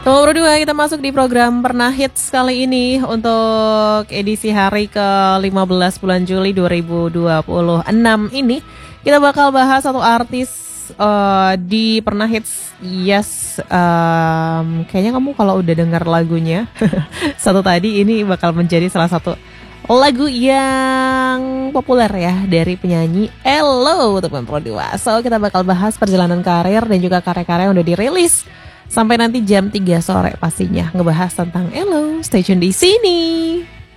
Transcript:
Nomor 2 kita masuk di program Pernah Hits kali ini untuk edisi hari ke-15 bulan Juli 2026 ini. Kita bakal bahas satu artis di Pernah Hits. Yes, kayaknya kamu kalau udah dengar lagunya satu tadi, ini bakal menjadi salah satu lagu yang populer ya dari penyanyi Ello teman Pro 2. So kita bakal bahas perjalanan karir dan juga karya-karya yang udah dirilis sampai nanti jam 3 sore pastinya ngebahas tentang Ello. Stay tune di sini.